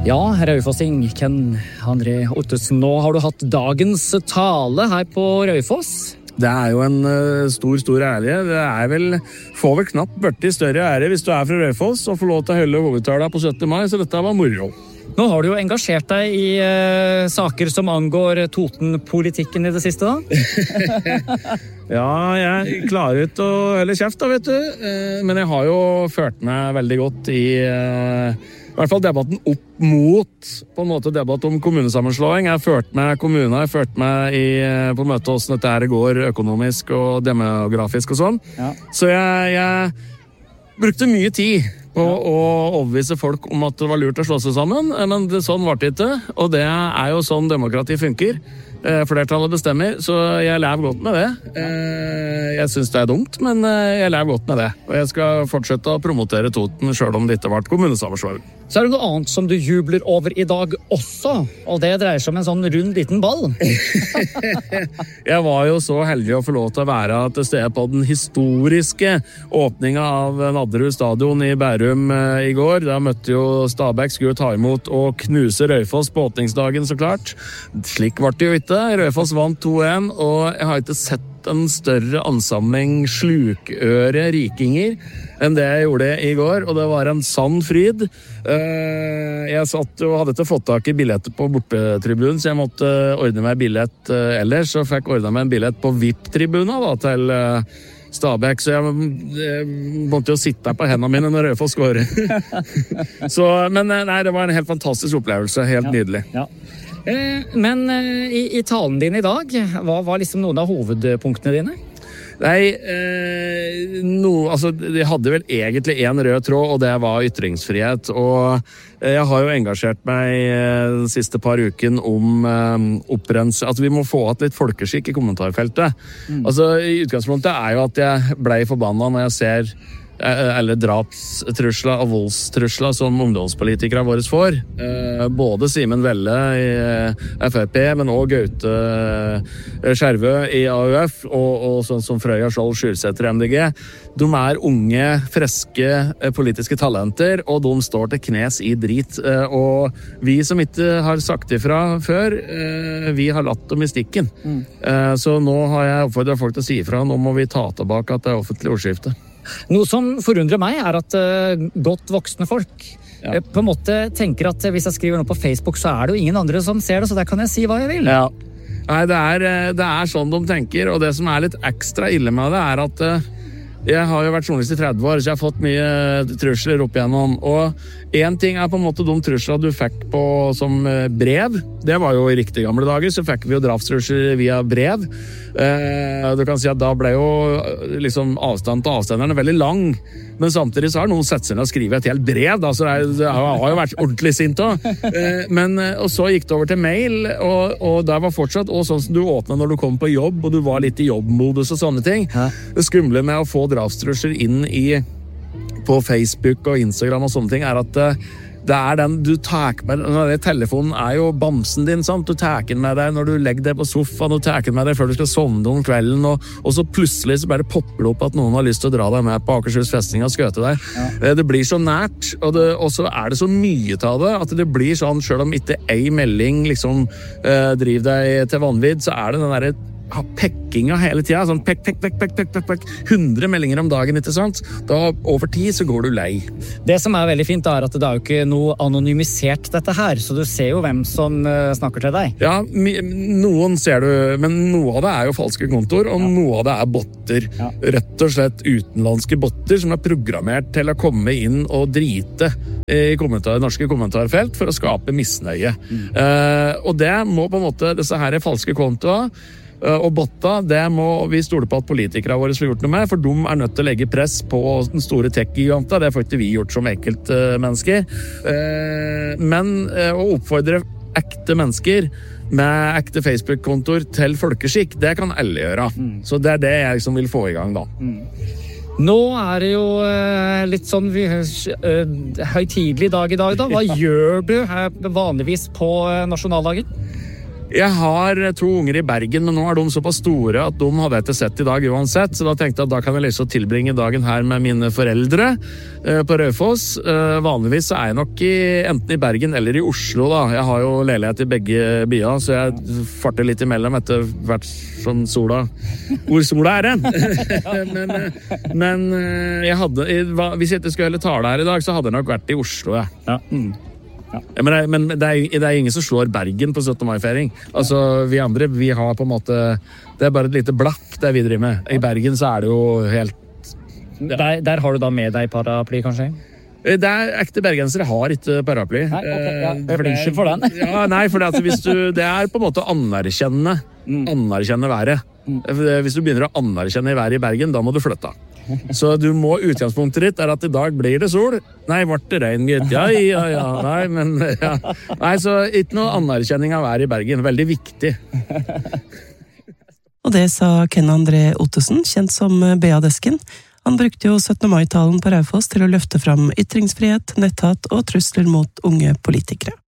Ja, Raufossing, Ken André Ottesen, nå har du hatt dagens tale her på Raufoss. Det jo en stor ærlighet. Det vel, får vel knapt børtig større ære hvis du fra Raufoss og får lov til å holde hovedtalen på 17. mai, så dette var moro. Nå har du jo engasjert deg i saker som angår Toten-politikken i det siste, da? Ja, jeg klarer ikke å holde kjeft, da, vet du. Men jeg har jo ført meg veldig godt i hvert fall debatten opp mot på en måte debatt om kommunesammenslåing. Jeg har ført meg kommuner, jeg har ført meg i på en måte hvordan dette går økonomisk og demografisk og sånn. Ja. Så jeg brukte mye tid på å overbevise folk om at det var lurt å slå seg sammen, men sånn var det ikke, og det jo sånn demokrati funker. Flertallet bestemmer, så jeg lever godt med det. Jeg synes det dumt, men jeg lever godt med det. Og jeg skal fortsette å promotere Toten, selv om det ikke ble kommunesammenslåing. Så det noe annet som du jubler over i dag også, og det dreier seg om en sånn rund liten ball. Jeg var jo så heldig å få lov til å være til stede på den historiske åpningen av Nadderud stadion i Bærum i går. Da møtte jo Stabæk, skulle ta imot og knuse Raufoss på åpningsdagen, så klart. Slik var det jo ikke. Raufoss vant 2-1, og jeg har ikke sett en større ansamling slukøre rikinger enn det jeg gjorde i går, og det var en sann fryd. Jeg satt og hadde ikke fått tak i billetter på bortetribunen, så jeg måtte ordne meg billett ellers, og fikk ordnet meg en billett på VIP-tribunen da, til Stabæk, så jeg måtte jo sitte på hendene mine når Raufoss skårer. Men nei, det var en helt fantastisk opplevelse, helt nydelig. Ja. Men i talen din i dag, hva var liksom noen av hovedpunktene dine? Nei, jeg hadde vel egentlig en rød tråd, og det var ytringsfrihet. Og jeg har jo engasjert meg de siste par ukene om at vi må få hatt litt folkeskikk i kommentarfeltet. I utgangspunktet jo at jeg ble forbannet når jeg ser eller drapstrusler og voldstrusler som ungdomspolitikere våre får. Både Simen Velle i FrP, men også Gaute Skjervø i AUF, og sånn som Frøya Skjold Skyrsæter i MDG. De unge, freske politiske talenter, og de står til knes i drit. Og vi som ikke har sagt ifra før, vi har latt dem i stikken. Så nå har jeg oppfordret folk til å si ifra. Nå må vi ta tilbake at det offentlig ordskifte. Noe som forundrer meg at godt voksne folk på en måte tenker at hvis jeg skriver noe på Facebook, så det jo ingen andre som ser det, så der kan jeg si hva jeg vil. Ja. Nei, det sånn de tenker, og det som litt ekstra ille med det at jeg har jo vært journalist i 30 år, så jeg har fått mye trusler opp igjennom, og en ting på en måte de trusler du fikk på som brev. Det var jo i riktig gamle dager, så fikk vi jo drapstrusler via brev. Du kan si at da ble jo liksom avstand til avstanderne veldig lang, men samtidig så har noen sett seg ned og skrivet et helt brev, da, så det har jo vært ordentlig sint også. Og så gikk det over til mail, og der var fortsatt også sånn som du åpnet når du kom på jobb, og du var litt i jobbmodus og sånne ting. Det skumle med å få drapstrusler inn på Facebook og Instagram og sånne ting at det den du tar med telefonen jo bamsen din, sant? Du tar den med deg når du legger deg på sofaen, du tar den med deg før du skal sovne om kvelden, og så plutselig så bare popper det opp at noen har lyst til å dra deg med på Akershus festning og skøte deg. Ja. Det blir så nært, og så det så mye av det at det blir sånn, selv om ikke ei melding liksom driver deg til vanvidd, så det den der pekkinga hele tida, sånn pekk, 100 meldinger om dagen, ikke sant? Da over tid så går du lei. Det som veldig fint at det jo ikke noe anonymisert dette her, så du ser jo hvem som snakker til deg. Ja, noen ser du, men noe av det jo falske kontor, og noe av det botter. Ja. Rett og slett utenlandske botter som programmert til å komme inn og drite i norske kommentarfelt for å skape misnøye. Og det må på en måte, disse her falske kontoer og botta, det må vi stole på at politikere våre får gjort noe med, for de nødt til å legge press på den store tech-giganta. Det får ikke vi gjort som enkeltmennesker. Men å oppfordre ekte mennesker med ekte Facebook-kontor til folkeskikk, det kan alle gjøre. Så det det jeg som vil få i gang da. Nå det jo litt sånn høytidelig dag i dag da. Hva gjør du her vanligvis på nasjonaldagen? Jeg har 2 unger I Bergen, men nå de såpass store at de hadde jeg ikke sett I dag uansett, så da tenkte jeg at da kan jeg liksom tilbringe dagen her med mine foreldre på Raufoss. Vanligvis så jeg nok enten I Bergen eller I Oslo da. Jeg har jo leilighet I begge byer, så jeg farter litt imellom etter hvert som hvor sola den. men jeg hadde, hvis jeg ikke skulle heller tale her I dag, så hadde jeg nok vært I Oslo, ja. Ja. Ja. Men det er ingen som slår Bergen på 17. mai-feiring. Altså, vi andre, vi har på en måte, det bare et lite blatt det vi driver med. I Bergen så det jo helt... Ja. Der har du da med deg paraply, kanskje? Det ekte bergensere har ikke paraply. Nei, okay, ja. Unnskyld for den. Ja, nei, for det på en måte anerkjenne været. Hvis du begynner å anerkjenne været I Bergen, da må du flytte. Så du må utgangspunktet ditt at I dag blir det sol. Nei, ble det regn, gitt. Ja. Nei, men ja. Nei, så ikke noe anerkjenning av været I Bergen. Veldig viktig. Og det sa Ken André Ottesen, kjent som BA-desken. Han brukte jo 17. mai-talen på Raufoss til å løfte fram ytringsfrihet, netthat og trusler mot unge politikere.